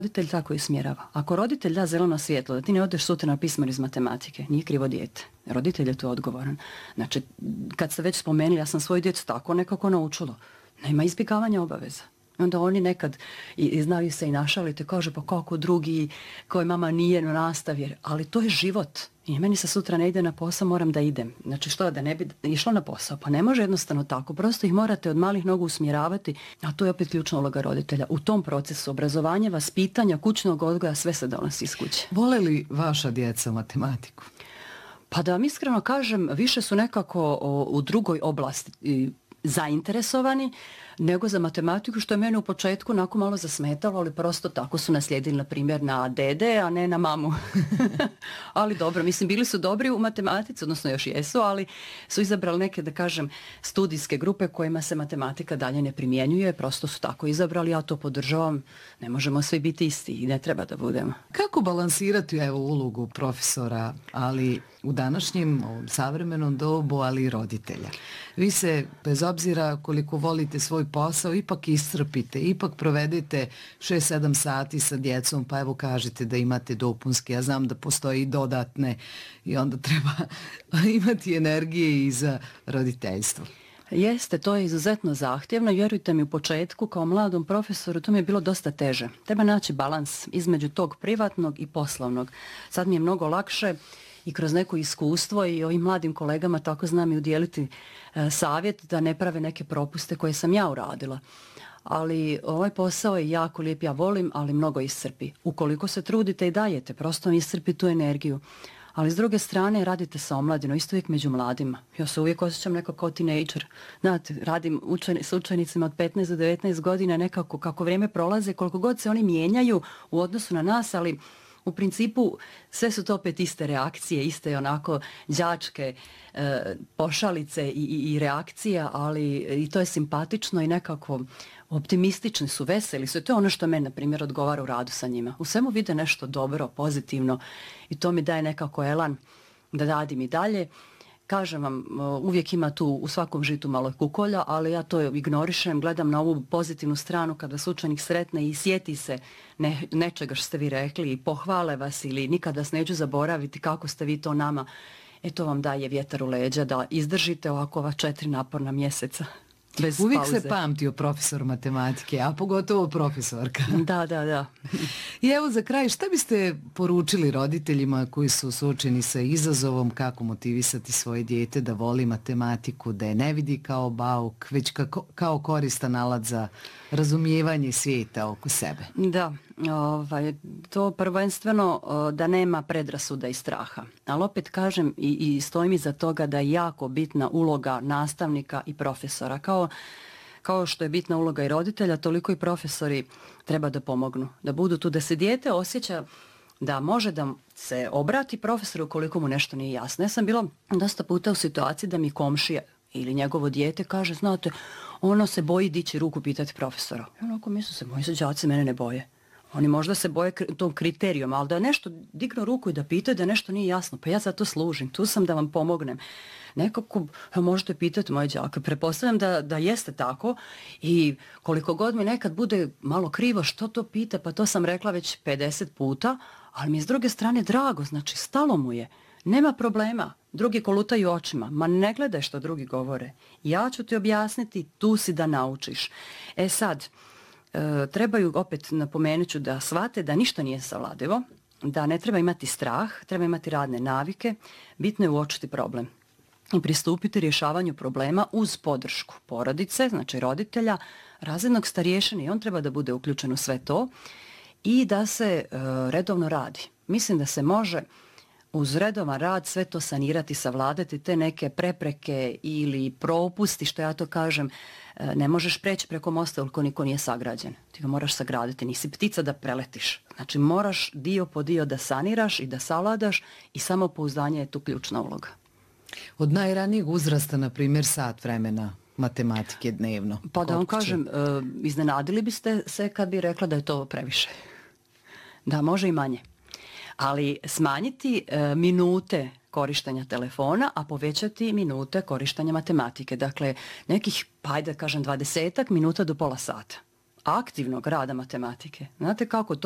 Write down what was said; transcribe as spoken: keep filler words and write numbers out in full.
roditelj tako ismjerava. Ako roditelj da zeleno svjetlo, da ti ne odeš sutra na pismo iz matematike, nije krivo dijete. Roditelj je tu odgovoran. Znači, kad ste već spomenuli, ja sam svoju djecu tako nekako naučilo. Nema izbjegavanja obaveza. Onda oni nekad i, i znaju se i našalite, kaže pa kako drugi, koji mama nije na nastavi, ali to je život. I meni se sutra ne ide na posao, moram da idem. Znači što, da ne bi išla na posao? Pa ne može jednostavno tako. Prosto ih morate od malih nogu usmjeravati, a to je opet ključna uloga roditelja. U tom procesu obrazovanja, vaspitanja, kućnog odgoja, sve se donosi iz kuće. Vole li vaša djeca matematiku? Pa da vam iskreno kažem, više su nekako o, u drugoj oblasti zainteresovani nego za matematiku, što je mene u početku onako malo zasmetalo, ali prosto tako su naslijedili, na primjer, na dede, a ne na mamu. Ali dobro, mislim, bili su dobri u matematici, odnosno još jesu, ali su izabrali neke, da kažem, studijske grupe kojima se matematika dalje ne primjenjuje, prosto su tako izabrali, ja to podržavam, ne možemo svi biti isti i ne treba da budemo. Kako balansirati, evo, ulogu profesora, ali u današnjem ovom savremenom dobu, ali i roditelja? Vi se, bez obzira koliko volite svoj posao, ipak iscrpite, ipak provedete šest sedam sati sa djecom, pa evo kažete da imate dopunske, ja znam da postoji i dodatne i onda treba imati energije i za roditeljstvo. Jeste, to je izuzetno zahtjevno. Vjerujte mi, u početku kao mladom profesoru to mi je bilo dosta teže. Treba naći balans između tog privatnog i poslovnog. Sad mi je mnogo lakše i kroz neko iskustvo i ovim mladim kolegama tako znam i udjeliti e, savjet da ne prave neke propuste koje sam ja uradila. Ali ovaj posao je jako lijep, ja volim, ali mnogo iscrpi. Ukoliko se trudite i dajete, prosto iscrpi tu energiju. Ali s druge strane radite sa omladinom, isto uvijek među mladima. Ja se uvijek osjećam nekako kao teenager. Znate, radim učeni, s učenicima od petnaest do devetnaest godina, nekako kako vrijeme prolaze, koliko god se oni mijenjaju u odnosu na nas, ali u principu sve su to opet iste reakcije, iste onako đačke e, pošalice i, i, i reakcija, ali i to je simpatično i nekako optimistični su, veseli su. I to je ono što meni, na primjer, odgovara u radu sa njima. U svemu vide nešto dobro, pozitivno i to mi daje nekako elan da radim i dalje. Kažem vam, uvijek ima tu u svakom žitu malo kukolja, ali ja to ignorišem, gledam na ovu pozitivnu stranu kada se učenik sretne i sjeti se ne, nečega što ste vi rekli i pohvale vas ili nikada vas neću zaboraviti kako ste vi to nama. E to vam daje vjetar u leđa da izdržite ovako ova četiri naporna mjeseca. Bez Uvijek pauze. Se pamtio profesor matematike, a pogotovo profesorka. Da, da, da. I evo za kraj, šta biste poručili roditeljima koji su suočeni sa izazovom, kako motivisati svoje dijete da voli matematiku, da je ne vidi kao bauk, već kako, kao koristan alat za razumijevanje svijeta oko sebe? Da, ovaj, to prvenstveno da nema predrasuda i straha. Ali opet kažem i, i stojim iza toga da je jako bitna uloga nastavnika i profesora. Kao Kao što je bitna uloga i roditelja, toliko i profesori treba da pomognu. Da budu tu, da se dijete osjeća da može da se obrati profesoru ukoliko mu nešto nije jasno. Ja sam bila dosta puta u situaciji da mi komšija ili njegovo dijete kaže, znate, ono se boji dići ruku pitati profesora. I onako misle se, moji se đaci mene ne boje. Oni možda se boje tom kriterijom, ali da nešto dignu ruku i da pitaju da nešto nije jasno. Pa ja za to služim, tu sam da vam pomognem. Nekako možete pitati moje đake. Prepostavljam da, da jeste tako i koliko god mi nekad bude malo krivo što to pita, pa to sam rekla već pedeset puta, ali mi je s druge strane drago, znači stalo mu je. Nema problema, drugi kolutaju očima, ma ne gledaj što drugi govore. Ja ću ti objasniti, tu si da naučiš. E sad, e, trebaju, opet napomenut ću da shvate da ništa nije savladivo, da ne treba imati strah, treba imati radne navike, bitno je uočiti problem i pristupiti rješavanju problema uz podršku porodice, znači roditelja, razrednog starješine i on treba da bude uključen u sve to i da se e, redovno radi. Mislim da se može uz redovan rad sve to sanirati, savladati te neke prepreke ili propusti, što ja to kažem, e, ne možeš preći preko mosta ukoliko niko nije sagrađen. Ti ga moraš sagraditi, nisi ptica da preletiš. Znači moraš dio po dio da saniraš i da savladaš i samopouzdanje je tu ključna uloga. Od najranijeg uzrasta, na primjer, sat vremena matematike dnevno. Pa da vam kažem, uh, iznenadili biste se kad bi rekla da je to previše. Da, može i manje. Ali smanjiti uh, minute korištenja telefona, a povećati minute korištenja matematike. Dakle, nekih, pa ajde kažem, dvadesetak minuta do pola sata aktivnog rada matematike. Znate kako to